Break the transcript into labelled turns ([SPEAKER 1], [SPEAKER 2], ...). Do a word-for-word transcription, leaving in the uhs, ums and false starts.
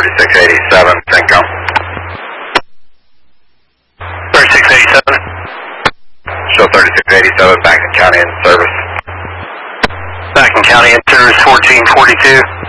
[SPEAKER 1] thirty-six eighty-seven, Syncom.
[SPEAKER 2] thirty-six eighty-seven.
[SPEAKER 1] Show thirty-six eighty-seven, Banking County in service.
[SPEAKER 2] Banking County in service, fourteen forty-two.